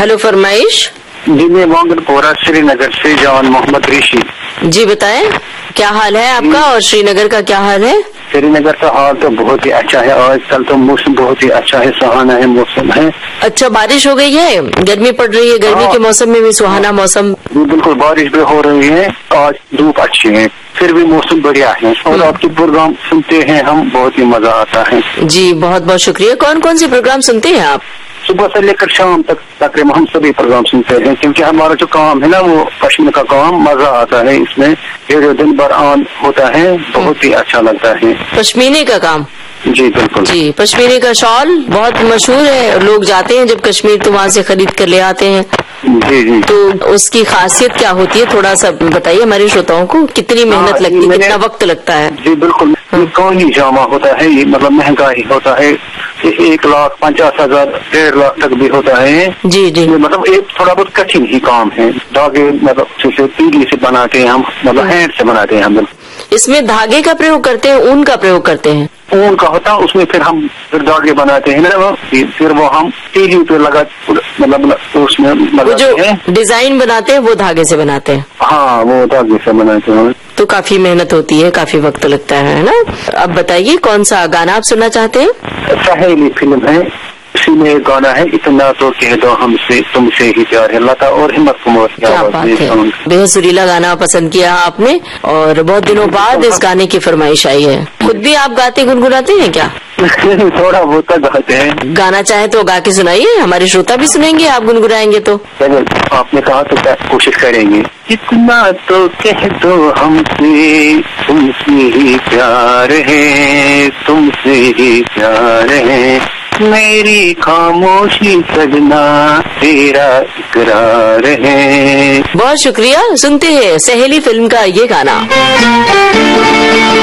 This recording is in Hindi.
हेलो, फरमाइश। जी, मैं वांगड़पोरा श्रीनगर से जवान मोहम्मद ऋषि। जी बताएं, क्या हाल है आपका और श्रीनगर का क्या हाल है? श्रीनगर का हाल तो बहुत ही अच्छा है, आजकल तो मौसम बहुत ही अच्छा है, सुहाना है मौसम है। अच्छा, बारिश हो गई है, गर्मी पड़ रही है, गर्मी के मौसम में भी सुहाना मौसम। बिल्कुल, बारिश भी हो रही है, आज धूप अच्छी है, फिर भी मौसम बढ़िया है। और आपके प्रोग्राम सुनते हैं हम, बहुत ही मजा आता है। जी बहुत बहुत शुक्रिया। कौन कौन से प्रोग्राम सुनते हैं आप? सुबह से लेकर शाम तक तकरीबन हम सभी प्रोग्राम सुनते हैं, क्योंकि हमारा जो काम है ना वो पश्चिम का काम, मजा आता है इसमें। रेडियो दिन भर ऑन होता है, बहुत ही अच्छा लगता है। पश्मीने का काम? जी बिल्कुल। जी, पश्मीने का शॉल बहुत मशहूर है, लोग जाते हैं जब कश्मीर तो वहाँ से खरीद कर ले आते हैं। जी जी। तो उसकी खासियत क्या होती है, थोड़ा सा बताइए हमारे श्रोताओं को। कितनी मेहनत लगती है, कितना वक्त लगता है? जी बिल्कुल, कौन ही जामा होता है, ये मतलब महंगा ही होता है। 1,50,000 1.5 लाख तक भी होता है। जी जी। मतलब एक थोड़ा बहुत कठिन ही काम है। धागे मतलब जैसे तीली से बनाते हैं हम, मतलब हैंड से बनाते हैं हम। इसमें धागे का प्रयोग करते हैं, ऊन का प्रयोग करते हैं? ऊन का होता है, उसमें फिर हम धागे बनाते हैं ना, फिर वो हम तीली पे लगा, मतलब उसमें वो जो डिजाइन बनाते हैं वो धागे से बनाते हैं? हाँ, वो धागे से बनाते हैं। तो काफी मेहनत होती है, काफी वक्त लगता है ना। अब बताइए कौन सा गाना आप सुनना चाहते हैं? सहेली फिल्म है, उसी में एक गाना है, इतना तो कह दो हमसे तुमसे ही प्यार है, लता और हिम्मत कुमार की आवाज में। बेहद सुरीला गाना पसंद किया आपने, और बहुत दिनों बाद इस गाने की फरमाइश आई है। खुद भी आप गाते गुनगुनाते हैं क्या? थोड़ा बहुत गाते हैं। गाना चाहे तो गा के सुनाइए, हमारे श्रोता भी सुनेंगे, आप गुनगुनाएंगे तो। आपने कहा तो कोशिश करेंगे। इतना तो कह दो हमसे तुमसे ही प्यार है, तुमसे ही प्यार है, मेरी खामोशी सजना तेरा इकरार है। बहुत शुक्रिया। सुनते हैं सहेली फिल्म का ये गाना।